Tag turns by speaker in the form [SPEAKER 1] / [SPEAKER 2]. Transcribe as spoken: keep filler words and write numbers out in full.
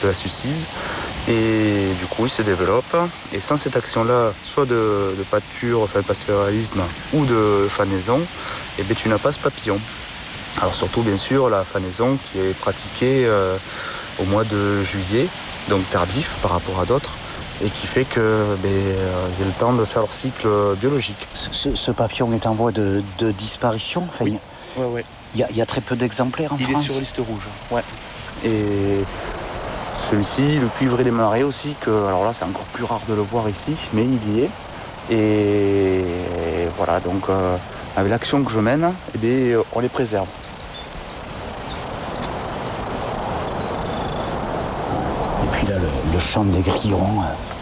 [SPEAKER 1] de la sucise. Et du coup, il se développe. Et sans cette action-là, soit de, de pâture, enfin de pastoralisme, ou de fanaison, eh bien, tu n'as pas ce papillon. Alors surtout, bien sûr, la fanaison qui est pratiquée euh, au mois de juillet, donc tardif par rapport à d'autres, et qui fait que ben, euh, ils aient le temps de faire leur cycle biologique.
[SPEAKER 2] Ce, ce papillon est en voie de, de disparition. Enfin,
[SPEAKER 1] oui, ouais, ouais.
[SPEAKER 2] Il y, a, il y a très peu d'exemplaires en
[SPEAKER 1] il
[SPEAKER 2] France.
[SPEAKER 1] Il est sur liste rouge, ouais. Et celui-ci, le cuivré des marais aussi, que alors là c'est encore plus rare de le voir ici, mais il y est. Et voilà, donc euh, avec l'action que je mène, eh bien, on les préserve.
[SPEAKER 2] Et puis là, le, le chant des grillons,